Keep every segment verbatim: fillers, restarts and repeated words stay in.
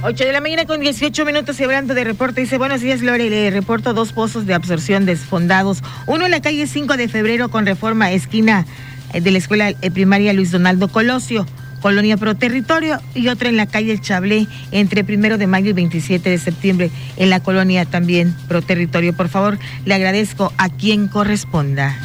ocho de la mañana con dieciocho minutos y hablando de reporte, dice, buenos días, Lore, le reporto dos pozos de absorción desfondados. Uno en la calle cinco de febrero con Reforma, esquina de la escuela primaria Luis Donaldo Colosio, Colonia Pro Territorio, y otro en la calle Chablé, entre primero de mayo y veintisiete de septiembre, en la colonia también Pro Territorio. Por favor, le agradezco a quien corresponda.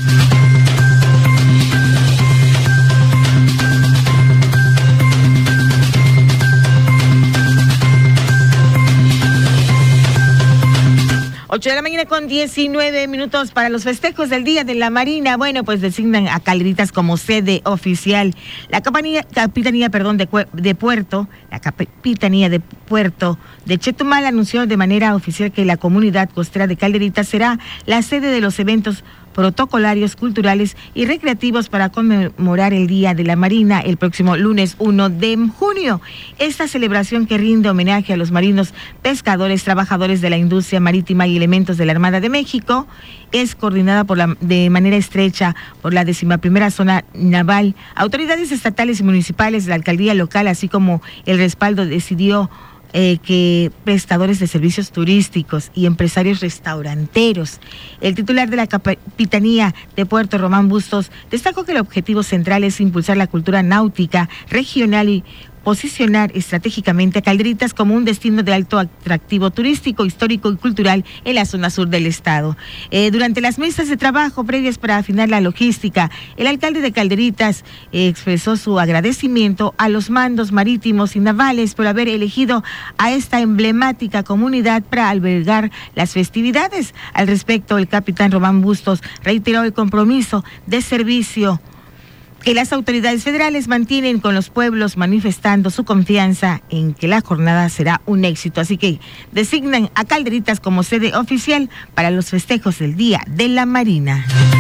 ocho de la mañana con diecinueve minutos para los festejos del Día de la Marina. Bueno, pues designan a Calderitas como sede oficial. La capitanía, capitanía perdón, de, de Puerto, la Capitanía de Puerto de Chetumal anunció de manera oficial que la comunidad costera de Calderitas será la sede de los eventos protocolarios, culturales y recreativos para conmemorar el Día de la Marina el próximo lunes primero de junio. Esta celebración, que rinde homenaje a los marinos, pescadores, trabajadores de la industria marítima y elementos de la Armada de México, es coordinada por la, de manera estrecha por la decimaprimera Zona Naval, autoridades estatales y municipales, la alcaldía local, así como el respaldo decidió Eh, que prestadores de servicios turísticos y empresarios restauranteros. El titular de la Capitanía de Puerto, Román Bustos, destacó que el objetivo central es impulsar la cultura náutica regional y posicionar estratégicamente a Calderitas como un destino de alto atractivo turístico, histórico y cultural en la zona sur del estado. Eh, durante las mesas de trabajo previas para afinar la logística, el alcalde de Calderitas eh, expresó su agradecimiento a los mandos marítimos y navales por haber elegido a esta emblemática comunidad para albergar las festividades. Al respecto, el capitán Román Bustos reiteró el compromiso de servicio que las autoridades federales mantienen con los pueblos, manifestando su confianza en que la jornada será un éxito. Así que designan a Calderitas como sede oficial para los festejos del Día de la Marina.